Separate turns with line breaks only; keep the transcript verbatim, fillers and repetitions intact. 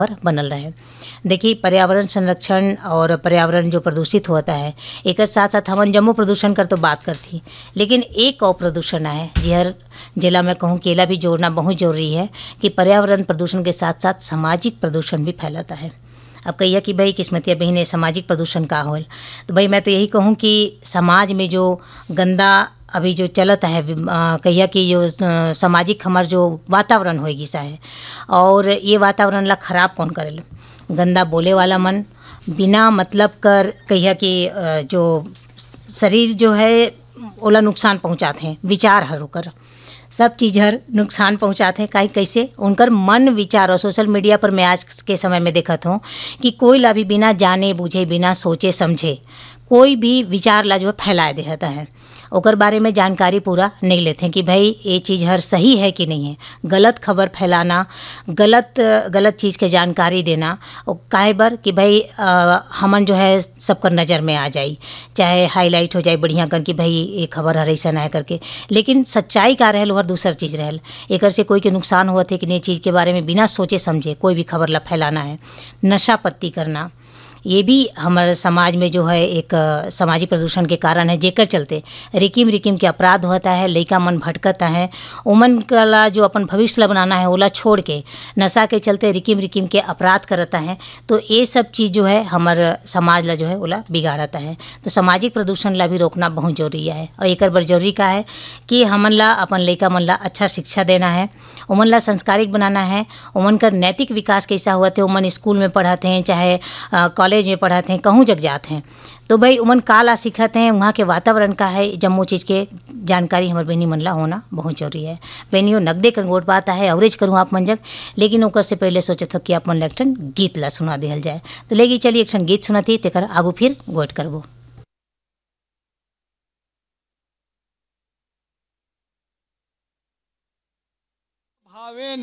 पर बनल रहे। देखिए, पर्यावरण संरक्षण और पर्यावरण जो प्रदूषित होता है, एकर साथ साथ हमन जम्मो प्रदूषण कर तो बात करथी, लेकिन एक और प्रदूषण है जिहर जेला मैं कहूँ केला भी जोड़ना बहुत जरूरी है कि पर्यावरण प्रदूषण के साथ साथ सामाजिक प्रदूषण भी फैलता है। अब कहिए कि भाई किस्मतिया बहिने सामाजिक प्रदूषण का होल, तो भाई मैं तो यही कहूँ कि समाज में जो गंदा अभी जो चलत है, कहिया कि जो अ, सामाजिक हमार जो वातावरण होएगी सा है, और ये वातावरण ला खराब कौन करेल? गंदा बोले वाला मन, बिना मतलब कर कहिया कि अ, जो शरीर जो है ओला नुकसान पहुँचाते हैं, विचार हर ओकर सब चीज़ हर नुकसान पहुँचाते हैं। काहे कैसे उनकर मन विचार, और सोशल मीडिया पर मैं आज के समय में देखत हूँ कि कोई ला भी बिना जाने बूझे, बिना सोचे समझे कोई भी विचार ला जो है फैलाए देता है। ओकर बारे में जानकारी पूरा नहीं लेते हैं कि भाई ये चीज़ हर सही है कि नहीं है। गलत खबर फैलाना, गलत गलत चीज़ के जानकारी देना, और काहे बर कि भाई अ, हमन जो है सबकर नज़र में आ जाई, चाहे हाईलाइट हो जाए बढ़िया कर कि भाई ये खबर हर ऐसा है करके, लेकिन सच्चाई का रहल हर दूसर चीज़ रहल। एकर से कोई के नुकसान हुआ थे कि नहीं चीज़ के बारे में बिना सोचे समझे कोई भी खबर ला फैलाना है। नशा पत्ती करना, ये भी हमारे समाज में जो है एक अ, सामाजिक प्रदूषण के कारण है, जेकर चलते रिकिम रिकिम के अपराध होता है, लइका मन भटकता है, उमन कला जो अपन भविष्य ला बनाना है ओला छोड़ के नशा के चलते रिकिम रिकिम के अपराध करता है। तो ये सब चीज़ जो है हमार समाज ला जो है ओला बिगाड़ता है। तो सामाजिक प्रदूषण ला भी रोकना बहुत जरूरी है, और एकर बर जरूरी का है कि हमन ला अपन लइका मन ला अच्छा शिक्षा देना है, उमन ला संस्कारिक बनाना है, उमन का नैतिक विकास कैसा हुआ थे, उमन स्कूल में पढ़ाते हैं चाहे अ, कॉलेज में पढ़ाते हैं, कहूँ जग जाते हैं, तो भाई उमन का ला सीखते हैं, वहाँ के वातावरण का है, जम्मू चीज़ के जानकारी हमारे बहनी मन ला होना बहुत जरूरी है। बहनियों नगदे कर गोट बात है, अवरेज करूँ आप मन जग, लेकिन ओकर से पहले सोचे था कि आप मन ला एक ठन गीत ला सुना दिहल जाए। तो लेगी चलिए एक ठन गीत सुनाती, तेकर आगू फिर गोट करबो।
भावे